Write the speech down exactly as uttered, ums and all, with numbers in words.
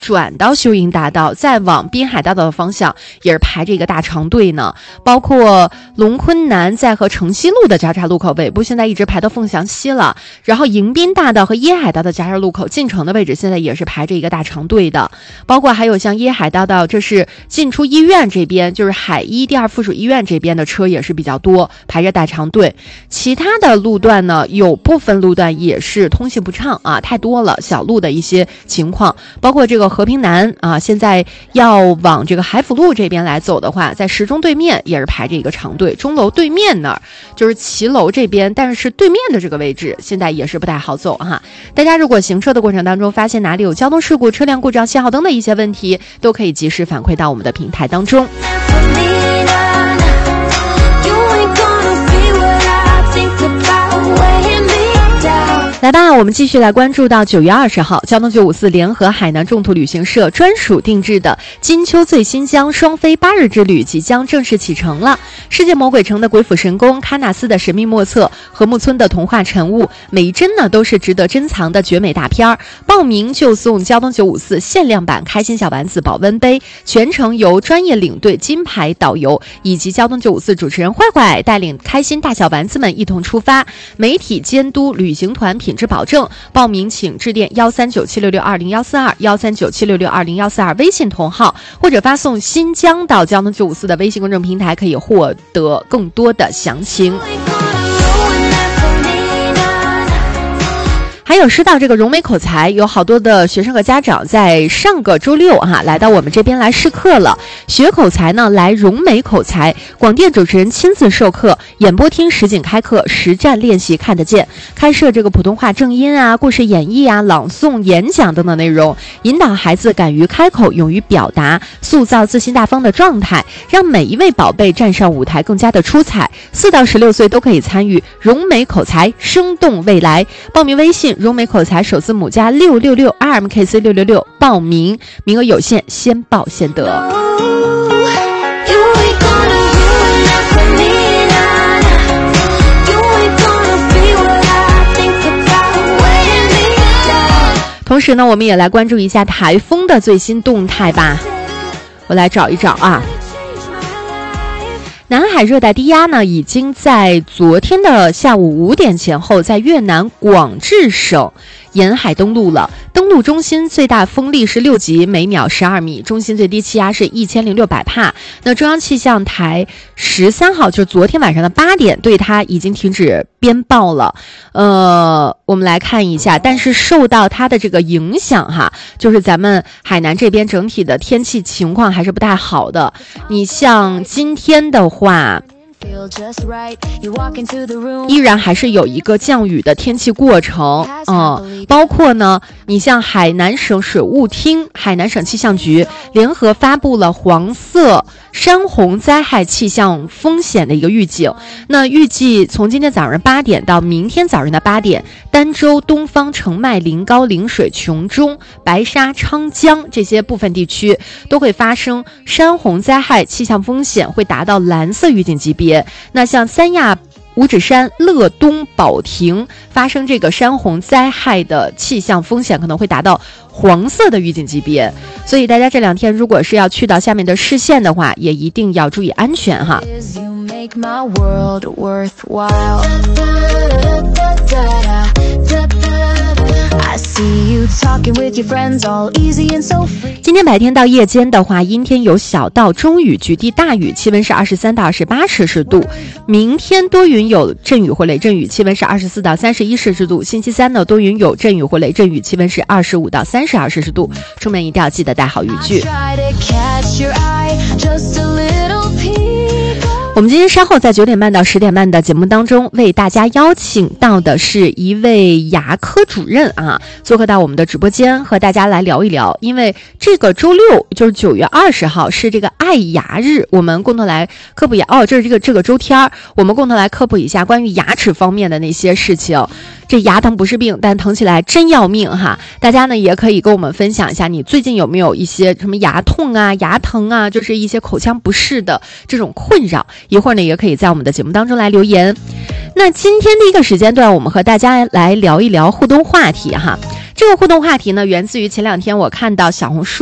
转到秀英大道，再往滨海大道的方向也是排着一个大长队呢。包括龙昆南在和城西路的交叉路口尾部，现在一直排到凤翔西了。然后迎宾大道和椰海大道交叉路口进城的位置，现在也是排着一个大长队的。包括还有像椰海大道，这是进出医院这边，就是海医第二附属医院这边的车也是比较多，排着大长队。其他的路段呢，有部分路段也是通行不畅啊，太多了小路的一些情况。包括这个和平南啊，现在要往这个海府路这边来走的话，在十中对面也是排着一个长队，钟楼对面那儿就是骑楼这边，但是对面的这个位置现在也是不太好走哈。大家如果行车的过程当中发现哪里有交通事故、车辆故障、信号灯的一些问题，都可以及时反馈到我们的平台当中。来吧，我们继续来关注到九月二十号，交通九五四联合海南众途旅行社专属定制的金秋醉新疆双飞八日之旅即将正式启程了。世界魔鬼城的鬼斧神工，喀纳斯的神秘莫测，禾木村的童话晨雾，每一帧呢都是值得珍藏的绝美大片儿。报名就送交通九五四限量版开心小丸子保温杯，全程由专业领队金牌导游以及交通九五四主持人坏坏带领开心大小丸子们一同出发，媒体监督旅行团品质保证。报名请致电幺三九七六六二零幺四二幺三九七六六二零幺四二微信同号，或者发送新疆到交通九五四的微信公众平台，可以获得更多的详情。还有说到这个融美口才，有好多的学生和家长在上个周六哈、啊、来到我们这边来试课了。学口才呢，来融美口才，广电主持人亲自授课，演播厅实景开课，实战练习看得见，开设这个普通话正音啊、故事演绎啊、朗诵、演讲等等内容，引导孩子敢于开口，勇于表达，塑造自信大方的状态，让每一位宝贝站上舞台更加的出彩。四到十六岁都可以参与融美口才，生动未来。报名微信融美口才首字母加六六六 R M K C 六六六，报名名额有限，先报先得。同时呢，我们也来关注一下台风的最新动态吧。我来找一找啊。南海热带低压呢，已经在昨天的下午五点前后，在越南广治省沿海登陆了。登陆中心最大风力是六级，每秒十二米，中心最低气压是一千零六百帕。那中央气象台十三号，就是昨天晚上的八点，对它已经停止编报了。呃，我们来看一下，但是受到它的这个影响哈，就是咱们海南这边整体的天气情况还是不太好的。你像今天的话，依然还是有一个降雨的天气过程，嗯，包括呢，你像海南省水务厅、海南省气象局联合发布了黄色山洪灾害气象风险的一个预警。那预计从今天早上八点到明天早上的八点，儋州、东方、澄迈、临高、陵水、琼中、白沙、昌江这些部分地区都会发生山洪灾害气象风险，会达到蓝色预警级别。那像三亚、五指山、乐东、保亭发生这个山洪灾害的气象风险可能会达到黄色的预警级别，所以大家这两天如果是要去到下面的市县的话，也一定要注意安全哈。今天白天到夜间的话，阴天有小到中雨，局地大雨，气温是二十三到二十八摄氏度。明天多云有阵雨或雷阵雨，气温是二十四到三十一摄氏度。星期三呢，多云有阵雨或雷阵雨，气温是二十五到三十二摄氏度。出门一定要记得带好雨具。我们今天稍后在九点半到十点半的节目当中，为大家邀请到的是一位牙科主任啊，做客到我们的直播间，和大家来聊一聊。因为这个周六就是九月二十号是这个爱牙日，我们共同来科普一下。哦，这是这个这个周天，我们共同来科普一下关于牙齿方面的那些事情。这牙疼不是病，但疼起来真要命哈！大家呢也可以跟我们分享一下，你最近有没有一些什么牙痛啊、牙疼啊，就是一些口腔不适的这种困扰。一会儿呢，也可以在我们的节目当中来留言。那今天第一个时间段，我们和大家来聊一聊互动话题哈。 这个互动话题呢，源自于前两天我看到小红书